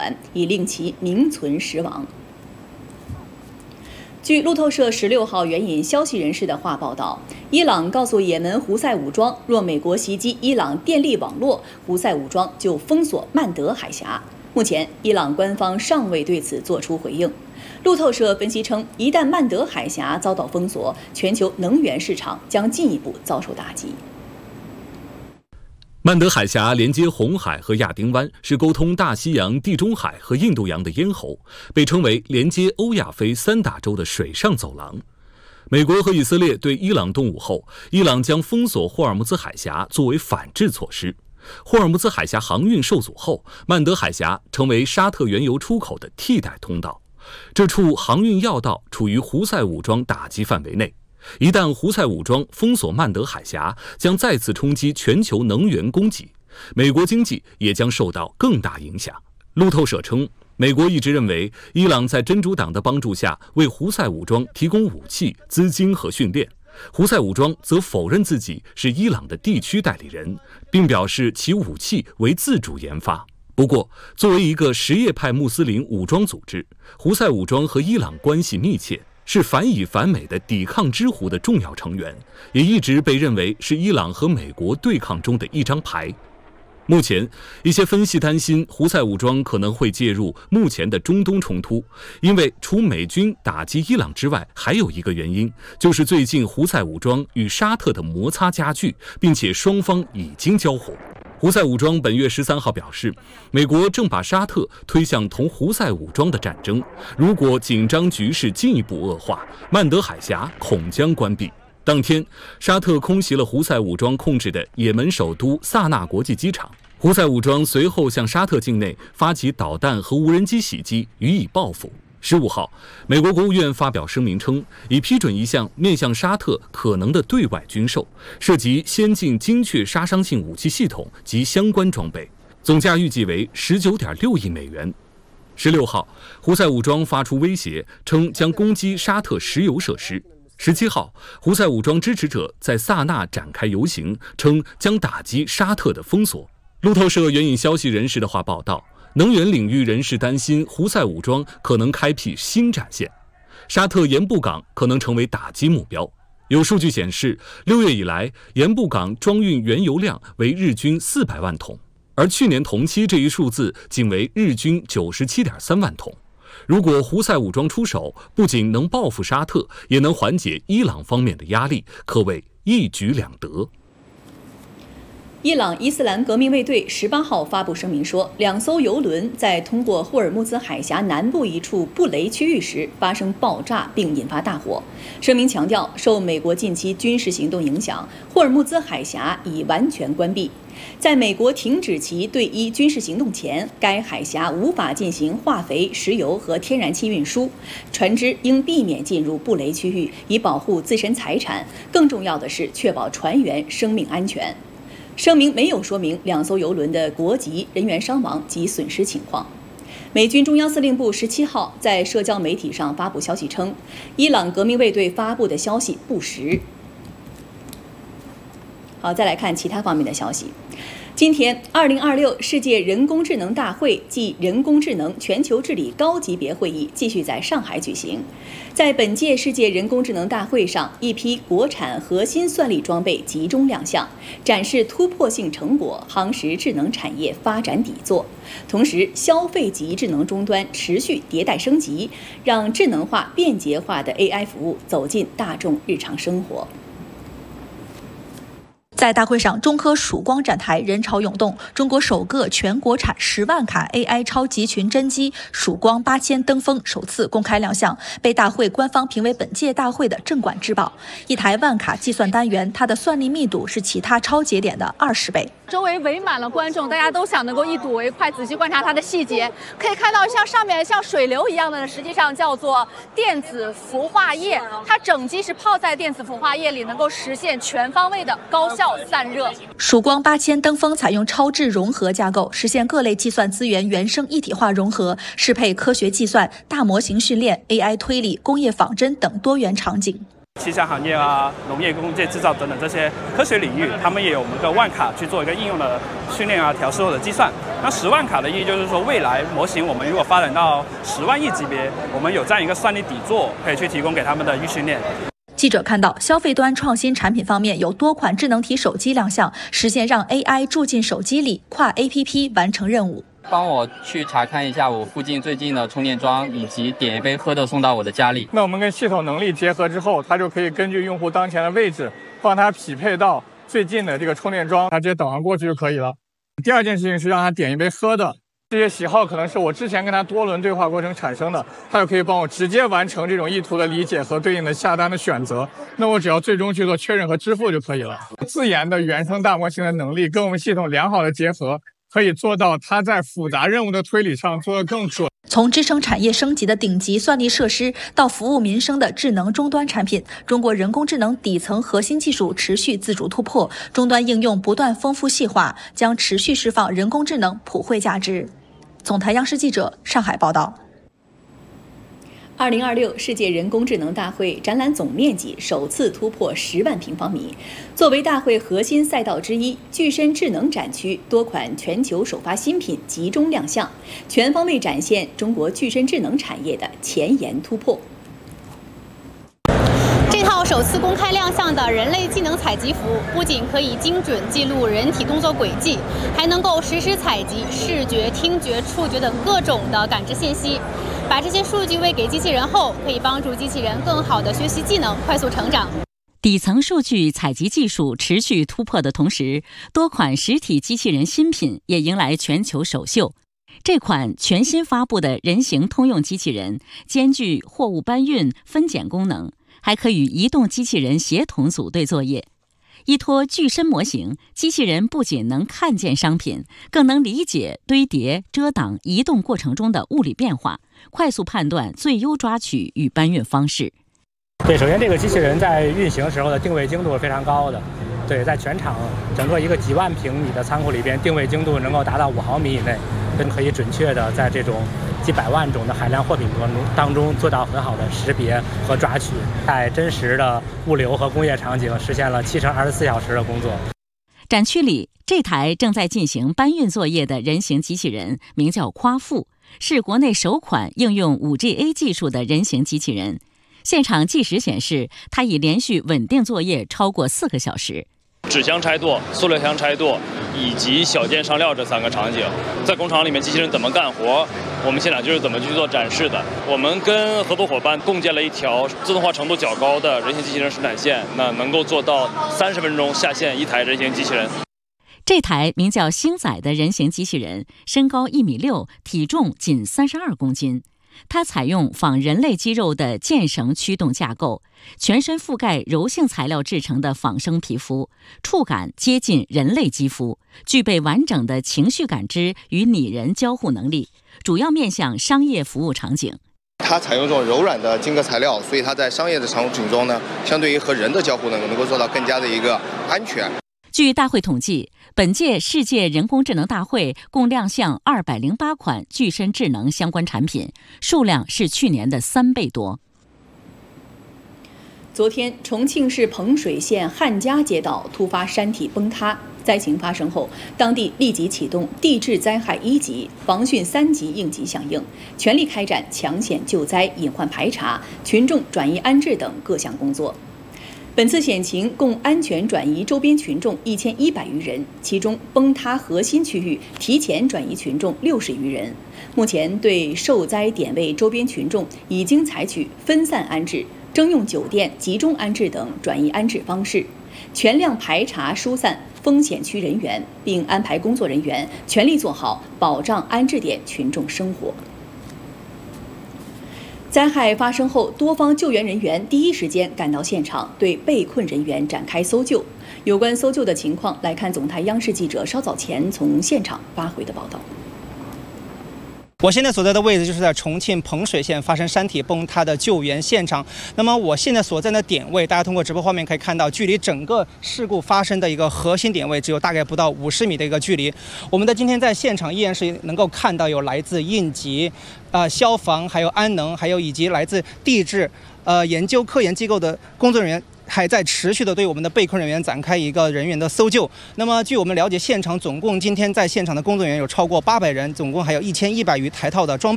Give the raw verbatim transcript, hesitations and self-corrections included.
源，以令其名存实亡。据路透社十六号援引消息人士的话报道，伊朗告诉也门胡塞武装，若美国袭击伊朗电力网络，胡塞武装就封锁曼德海峡。目前，伊朗官方尚未对此作出回应。路透社分析称，一旦曼德海峡遭到封锁，全球能源市场将进一步遭受打击。 曼德海峡连接红海和亚丁湾，是沟通大西洋、地中海和印度洋的咽喉，被称为连接欧亚非三大洲的水上走廊。美国和以色列对伊朗动武后，伊朗将封锁霍尔木兹海峡作为反制措施。霍尔木兹海峡航运受阻后，曼德海峡成为沙特原油出口的替代通道。这处航运要道处于胡塞武装打击范围内，一旦胡塞武装封锁曼德海峡，将再次冲击全球能源供给，美国经济也将受到更大影响。路透社称，美国一直认为伊朗在真主党的帮助下为胡塞武装提供武器、资金和训练，胡塞武装则否认自己是伊朗的地区代理人，并表示其武器为自主研发。不过，作为一个什叶派穆斯林武装组织，胡塞武装和伊朗关系密切，是反以反美的抵抗之狐的重要成员，也一直被认为是伊朗和美国对抗中的一张牌。目前，一些分析担心胡塞武装可能会介入目前的中东冲突，因为除美军打击伊朗之外，还有一个原因，就是最近胡塞武装与沙特的摩擦加剧，并且双方已经交火。胡塞武装本月十三号表示，美国正把沙特推向同胡塞武装的战争，如果紧张局势进一步恶化，曼德海峡恐将关闭。当天，沙特空袭了胡塞武装控制的也门首都萨那国际机场。胡塞武装随后向沙特境内发起导弹和无人机袭击，予以报复。十五号，美国国务院发表声明称，已批准一项面向沙特可能的对外军售，涉及先进精确杀伤性武器系统及相关装备，总价预计为十九点六亿美元。十六号，胡塞武装发出威胁，称将攻击沙特石油设施。十七号，胡塞武装支持者在萨那展开游行，称将打击沙特的封锁。路透社援引消息人士的话报道，能源领域人士担心胡塞武装可能开辟新战线，沙特盐布港可能成为打击目标。有数据显示，六月以来，盐布港装运原油量为日均四百万桶，而去年同期这一数字仅为日均九十七点三万桶。如果胡塞武装出手，不仅能报复沙特，也能缓解伊朗方面的压力，可谓一举两得。 伊朗伊斯兰革命卫队十八号发布声明说，两艘油轮在通过霍尔木兹海峡南部一处布雷区域时发生爆炸并引发大火。声明强调，受美国近期军事行动影响，霍尔木兹海峡已完全关闭。在美国停止其对伊军事行动前，该海峡无法进行化肥、石油和天然气运输，船只应避免进入布雷区域，以保护自身财产。更重要的是，确保船员生命安全。声明没有说明两艘油轮的国籍、人员伤亡及损失情况。美军中央司令部十七号在社交媒体上发布消息称，伊朗革命卫队发布的消息不实。好，再来看其他方面的消息。今天，二零二六世界人工智能大会暨人工智能全球治理高级别会议继续在上海举行。在本届世界人工智能大会上，一批国产核心算力装备集中亮相，展示突破性成果，夯实智能产业发展底座。同时，消费级智能终端持续迭代升级，让智能化、便捷化的 A I 服务走进大众日常生活。 在大会上，中科曙光展台人潮涌动，中国首个全国产十万卡 A I 超集群真机曙光八千登峰首次公开亮相，被大会官方评为本届大会的镇馆之宝。一台万卡计算单元，它的算力密度是其他超节点的二十倍。 周围围满了观众，大家都想能够一睹为快，仔细观察它的细节。可以看到，像上面像水流一样的，实际上叫做电子氟化液，它整机是泡在电子氟化液里，能够实现全方位的高效散热。 曙光八千登峰采用超智融合架构，实现各类计算资源原生一体化融合，适配科学计算、大模型训练、A I 推理、工业仿真等多元场景。 气象行业啊、农业工业制造等等这些科学领域，他们也有我们的万卡去做一个应用的训练啊、调试或者计算。那十万卡的意义就是说，未来模型我们如果发展到十万亿级别，我们有这样一个算力底座，可以去提供给他们的预训练。 记者看到，消费端创新产品方面有多款智能体手机亮相，实现让 A I 住进手机里，跨 A P P 完成任务。 帮我去查看一下我附近最近的充电桩，以及点一杯喝的送到我的家里。 那我们跟系统能力结合之后，它就可以根据用户当前的位置，帮它匹配到最近的这个充电桩，它直接导航过去就可以了。第二件事情是让它点一杯喝的，这些喜好可能是我之前跟它多轮对话过程产生的，它就可以帮我直接完成这种意图的理解和对应的下单的选择。那我只要最终去做确认和支付就可以了。自研的原生大模型的能力跟我们系统良好的结合，可以做到它在复杂任务的推理上做得更准。 从支撑产业升级的顶级算力设施到服务民生的智能终端产品，中国人工智能底层核心技术持续自主突破，终端应用不断丰富细化，将持续释放人工智能普惠价值。总台央视记者上海报道。 二零二六世界人工智能大会展览总面积首次突破十万平方米。作为大会核心赛道之一，具身智能展区多款全球首发新品集中亮相，全方位展现中国具身智能产业的前沿突破。 这套首次公开亮相的人类技能采集服，不仅可以精准记录人体动作轨迹，还能够实时采集视觉、听觉、触觉等各种的感知信息。把这些数据喂给机器人后，可以帮助机器人更好地学习技能，快速成长。 底层数据采集技术持续突破的同时，多款实体机器人新品也迎来全球首秀。这款全新发布的人形通用机器人，兼具货物搬运、分拣功能，还可与移动机器人协同组队作业。依托具身模型，机器人不仅能看见商品，更能理解堆叠、遮挡、移动过程中的物理变化，快速判断最优抓取与搬运方式。 对，首先这个机器人在运行时候的定位精度是非常高的。对，在全场整个一个几万平米的仓库里边，定位精度能够达到五毫米以内，可以准确的在这种几百万种的海量货品当中做到很好的识别和抓取，在真实的物流和工业场景实现了七乘二十四小时的工作。 展区里，这台正在进行搬运作业的人形机器人名叫夸父，是国内首款应用 五 G A 技术的人形机器人。现场计时显示，它已连续稳定作业超过四个小时。 纸箱拆垛、塑料箱拆垛以及小件上料这三个场景，在工厂里面机器人怎么干活，我们现场就是怎么去做展示的。我们跟合作伙伴共建了一条自动化程度较高的人形机器人生产线，那能够做到三十分钟下线一台人形机器人。 这台名叫星仔的人形机器人，身高一米六，体重仅三十二公斤。它采用仿人类肌肉的腱绳驱动架构，全身覆盖柔性材料制成的仿生皮肤，触感接近人类肌肤，具备完整的情绪感知与拟人交互能力，主要面向商业服务场景。 它采用这种柔软的晶革材料，所以它在商业的场景中呢，相对于和人的交互呢，能够做到更加的一个安全。 据大会统计，本届世界人工智能大会共亮相二百零八款具身智能相关产品，数量是去年的三倍多。 昨天，重庆市彭水县汉家街道突发山体崩塌，灾情发生后，当地立即启动地质灾害一级、防汛三级应急响应，全力开展抢险救灾、隐患排查、群众转移安置等各项工作。本次险情共安全转移周边群众一千一百余人，其中崩塌核心区域提前转移群众六十余人。目前对受灾点位周边群众已经采取分散安置、征用酒店集中安置等转移安置方式，全量排查疏散风险区人员，并安排工作人员全力做好保障安置点群众生活。灾害发生后，多方救援人员第一时间赶到现场，对被困人员展开搜救。有关搜救的情况，来看总台央视记者稍早前从现场发回的报道。 我现在所在的位置就是在重庆彭水县发生山体崩塌的救援现场。那么我现在所在的点位，大家通过直播画面可以看到，距离整个事故发生的一个核心点位只有大概不到五十米的一个距离。我们的今天在现场依然是能够看到有来自应急、呃消防、还有安能，还有以及来自地质、呃研究科研机构的工作人员。还在持续的对我们的被困人员展开一个人员的搜救。那么，据我们了解，现场总共今天在现场的工作人员有超过八百人，总共还有一千一百余台套的装备。